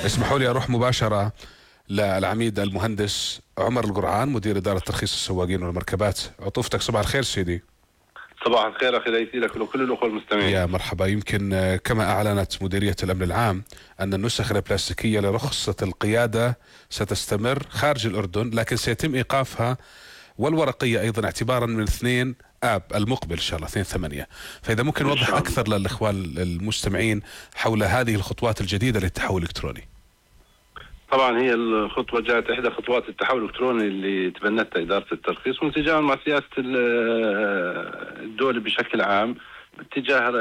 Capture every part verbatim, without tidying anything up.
اسمحوا لي أروح مباشرة للعميد المهندس عمر القرعان، مدير إدارة ترخيص السواقين والمركبات. عطوفتك صباح الخير سيدي. صباح الخير أخي ليثي لك ولكل الأخوة المستمعين. يا مرحبا. يمكن كما أعلنت مديرية الأمن العام أن النسخ البلاستيكية لرخصة القيادة ستستمر خارج الأردن، لكن سيتم إيقافها والورقية أيضا اعتبارا من اثنين آب المقبل إن شاء الله اثنين ثمانية. فإذا ممكن نوضح أكثر للإخوان المستمعين حول هذه الخطوات الجديدة للتحول الإلكتروني. طبعا هي الخطوة جاءت إحدى خطوات التحول الإلكتروني اللي تبنتها إدارة الترخيص وانسجاما مع سياسة الدولة بشكل عام باتجاه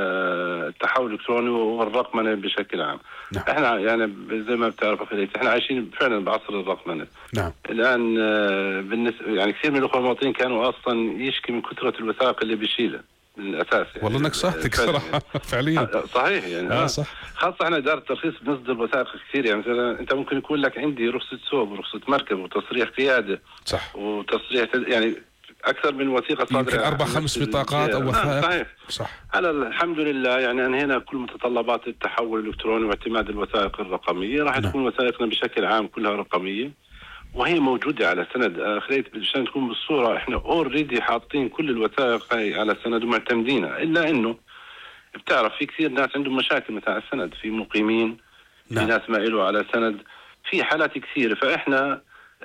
التحول الإلكتروني والرقمنة بشكل عام. نعم. احنا يعني زي ما بتعرف أخي احنا عايشين فعلا بعصر الرقمنة. نعم. الآن بالنسبة يعني كثير من الأخوة المواطنين كانوا أصلا يشكي من كثرة الوثائق اللي بيشيلها من الأساس. يعني والله انك صحتك صراحة فعليا صحيح يعني آه صح. خاصة احنا إدارة الترخيص بنصدر وثائق كثير. يعني مثلا انت ممكن يكون لك عندي رخصة سوق ورخصة مركب وتصريح قيادة صح وتصريح يعني أكثر من وثيقة صادرة، يمكن أربع خمس بطاقات أو وثائق. صحيح صح. على الحمد لله يعني أنهينا كل متطلبات التحول الإلكتروني واعتماد الوثائق الرقمية. راح تكون وثائقنا بشكل عام كلها رقمية وهي موجودة على سند. خليت عشان تكون بالصورة احنا اوريدي حاطين كل الوثائق هاي على سند ومعتمدينها، إلا إنه بتعرف في كثير ناس عندهم مشاكل مثلا السند، في مقيمين نعم. في ناس ما إله على سند، في حالات كثيرة. فإحنا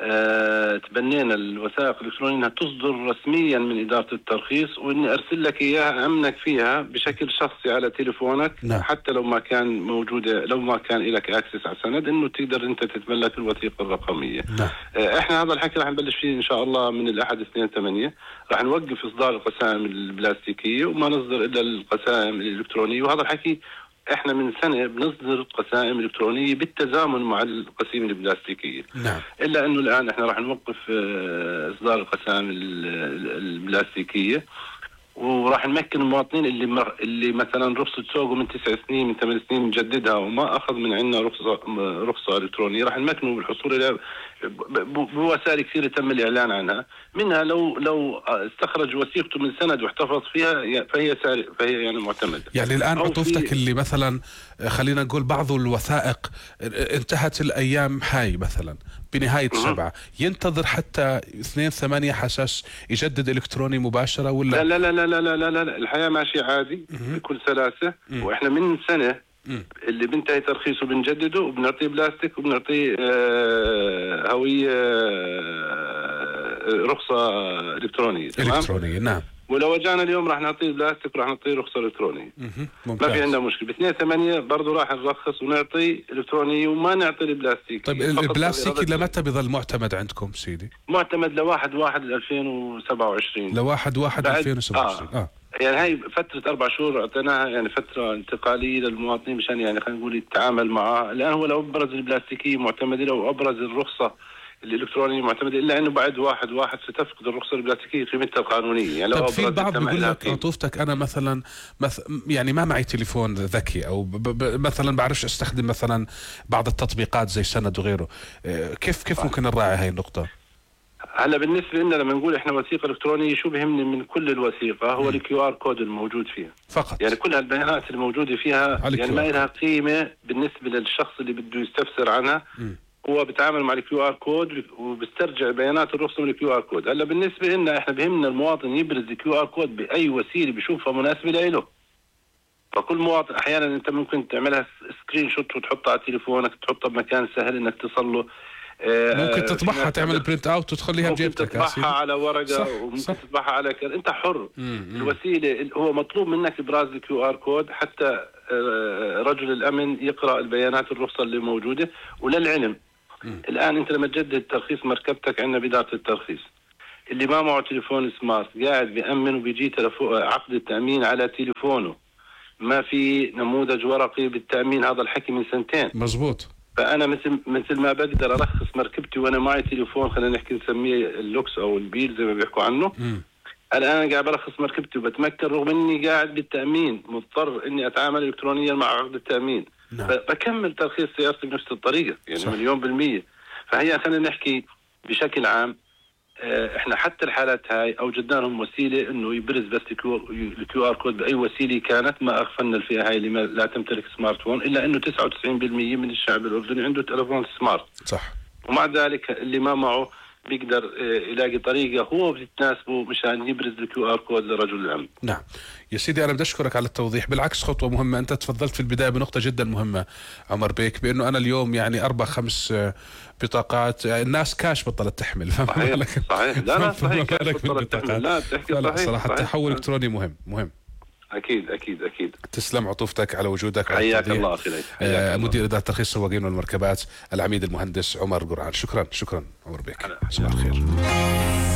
آه تبنينا الوثائق الإلكترونية أنها تصدر رسميا من إدارة الترخيص، وإني أرسل لك إياها أمنك فيها بشكل شخصي على تليفونك. نعم. حتى لو ما كان موجودة، لو ما كان لك أكسس على السند، إنه تقدر أنت تتملك الوثيقة الرقمية. نعم. آه إحنا هذا الحكي راح نبلش فيه إن شاء الله من الأحد اثنين ثمانية. راح نوقف إصدار القسائم البلاستيكية وما نصدر إلا القسائم الإلكترونية. وهذا الحكي احنا من سنة بنصدر قسائم إلكترونية بالتزامن مع القسيم البلاستيكية. نعم. إلا أنه الآن احنا راح نوقف إصدار القسائم البلاستيكية، وراح نمكن المواطنين اللي مر... اللي مثلا رخصة سوقه من تسع سنين من ثمان سنين نجددها وما أخذ من عندنا رخصة رخصة إلكترونية، راح نمكنه بالحصول إلى بوسائل كثيرة تم الإعلان عنها. منها لو لو استخرج وثيقته من سند واحتفظ فيها فهي سار... فهي يعني معتمدة. يعني الآن عطوفتك في... اللي مثلا خلينا نقول بعض الوثائق انتهت الأيام هاي مثلا بنهاية سبعة، ينتظر حتى اثنين ثمانية حساس يجدد إلكتروني مباشرة ولا؟ لا لا لا لا لا لا لا, لا. الحياة ماشية عادي بكل سلاسة. وإحنا من سنة مم. اللي بنتهي ترخيصه بنجدده وبنعطيه بلاستيك وبنعطيه آه هوية آه رخصة إلكترونية. إلكترونية نعم. ولو جانا اليوم راح نعطيه بلاستيك وراح نعطيه رخصة إلكترونية. ما في عندنا مشكلة. باثنين ثمانية برضه راح نرخص ونعطي إلكترونية وما نعطي البلاستيك. طيب البلاستيكي لمتى بيظل معتمد عندكم سيدي؟ معتمد لواحد واحد ألفين وسبعة وعشرين. لواحد واحد ألفين وسبعة وعشرين. آه. آه. يعني هاي فترة أربع شهور اعطيناها يعني فترة انتقالية للمواطنين مشان يعني خلينا نقول يتعامل معها. الآن هو لو أبرز البلاستيكية معتمدة، لو أبرز الرخصة الإلكترونية معتمدة، إلا أنه بعد واحد واحد ستفقد الرخصة البلاستيكية قيمتها القانونية. يعني طب في البعض بيقول لك عطوفتك أنا مثلا مث... يعني ما معي تليفون ذكي أو ب... ب... مثلا بعرفش أستخدم مثلا بعض التطبيقات زي سند وغيره، كيف كيف ممكن نراعي هاي النقطة؟ هلا بالنسبة لنا لما نقول احنا وثيقة إلكترونية، شو بهمني من كل الوثيقة هو الكيو ار كود الموجود فيها فقط. يعني كل هالبيانات الموجودة فيها يعني ما لها قيمة بالنسبة للشخص اللي بده يستفسر عنها. م. هو بيتعامل مع الكيو ار كود وبيسترجع بيانات الرخصة من الكيو ار كود. هلا بالنسبة لنا احنا بهمنا المواطن يبرز الكيو ار كود بأي وسيلة بيشوفها مناسبة له. فكل مواطن احيانا انت ممكن تعملها سكرين شوت وتحطها على تليفونك، تحطها بمكان سهل انك تصل له. ممكن تطبعها تعمل برنت اوت وتخليها بجيبتك، ممكن تطبعها على ورقه وممكن تطبعها على كر... انت حر. مم. الوسيله هو مطلوب منك ابراز الكيو ار كود حتى رجل الامن يقرا البيانات الرخصه اللي موجوده. وللعلم مم. الان انت لما تجدد ترخيص مركبتك عندنا بإدارة الترخيص، اللي ما معه تليفون سمارت قاعد بيأمن وبيجي تلفو... عقد التأمين على تليفونه، ما في نموذج ورقي بالتأمين. هذا الحكي من سنتين. مزبوط. فأنا مثل مثل ما بقدر أرخص مركبتي وأنا معي تليفون، خلينا نحكي نسميه اللوكس أو البيل زي ما بيحكوا عنه. م. الآن قاعد برخص مركبتي وبتمكن رغم إني قاعد بالتأمين مضطر إني أتعامل إلكترونيا مع عقد التأمين. نعم. بكمل ترخيص سيارتي بنفس الطريقة يعني. صح. مليون بالمية. فهي خلينا نحكي بشكل عام احنا حتى الحالات هاي اوجدنا لهم وسيله انه يبرز بس الكيو ار كود باي وسيله كانت. ما اغفلنا الفئه هاي اللي لا تمتلك سمارت فون، الا انه تسعة وتسعين بالمئة من الشعب الاردني عنده تلفون سمارت. صح. ومع ذلك اللي ما معه بيقدر يلاقي طريقه هو بتناسبه مشان يبرز الكيو ار كود لرجل الامن. نعم يا سيدي، انا بدي اشكرك على التوضيح، بالعكس خطوه مهمه. انت تفضلت في البدايه بنقطه جدا مهمه عمر بيك، بانه انا اليوم يعني اربع خمس بطاقات الناس كاش بطلت تحمل. صحيح صحيح. لا لا صحيح كاش بطلت تحمل. لا تحكي صحيح. صراحه التحول الالكتروني مهم مهم. اكيد اكيد اكيد. تسلم عطوفتك على وجودك. حياك الله اخي. آه مدير اداره ترخيص السواقين والمركبات العميد المهندس عمر قرعان. شكرا شكرا عمر بيك. صباح الخير.